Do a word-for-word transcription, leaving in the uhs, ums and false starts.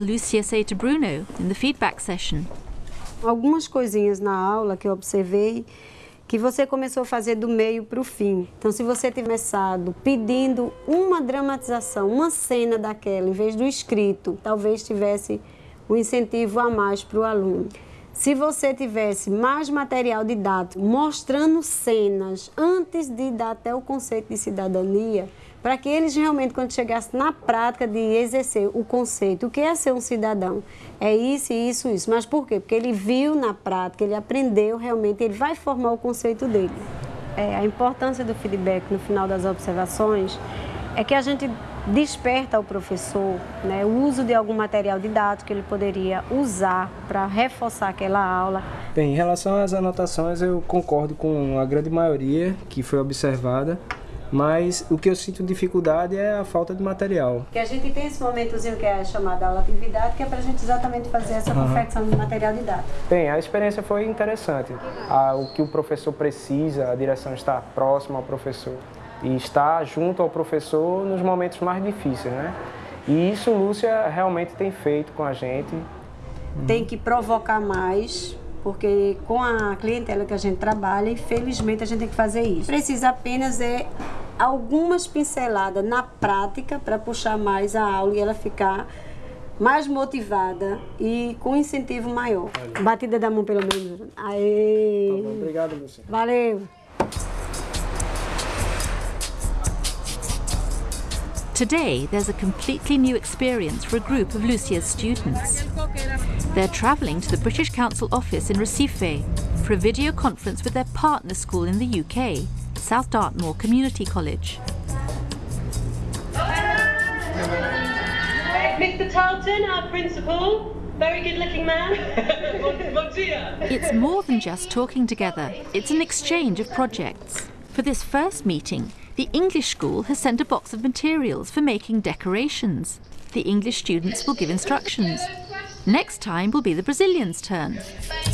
Lucia said to Bruno in the feedback session. Algumas coisinhas na aula que eu observei que você começou a fazer do meio para o fim. Então, se você tivesse começado pedindo uma dramatização, uma cena daquela, em vez do escrito, talvez tivesse um incentivo a mais para o aluno. Se você tivesse mais material didático, mostrando cenas antes de dar até o conceito de cidadania, para que eles realmente, quando chegassem na prática de exercer o conceito, o que é ser um cidadão? É isso, isso, isso. Mas por quê? Porque ele viu na prática, ele aprendeu realmente, ele vai formar o conceito dele. É, a importância do feedback no final das observações é que a gente desperta ao professor, né, o uso de algum material didático que ele poderia usar para reforçar aquela aula. Bem, em relação às anotações, eu concordo com a grande maioria que foi observada. Mas o que eu sinto dificuldade é a falta de material. Que a gente tem esse momentozinho que é chamada aula atividade, que é para a gente exatamente fazer essa uhum. confecção de material didático. Bem, a experiência foi interessante. Ah, o que o professor precisa, a direção está próxima ao professor e está junto ao professor nos momentos mais difíceis, né? E isso Lúcia realmente tem feito com a gente. Tem que provocar mais, porque com a clientela que a gente trabalha, infelizmente a gente tem que fazer isso. Precisa apenas é algumas pinceladas na prática para puxar mais a aula e ela ficar mais motivada e com incentivo maior. Valeu. Batida da mão pelo menos. Aê! Tá bom, obrigado, Lúcia. Valeu! Today, there's a completely new experience for a group of Lucia's students. They're travelling to the British Council office in Recife for a video conference with their partner school in the U K, South Dartmoor Community College. Mister Tarleton, our principal, very good-looking man. It's more than just talking together, it's an exchange of projects. For this first meeting, the English school has sent a box of materials for making decorations. The English students will give instructions. Next time will be the Brazilians' turn.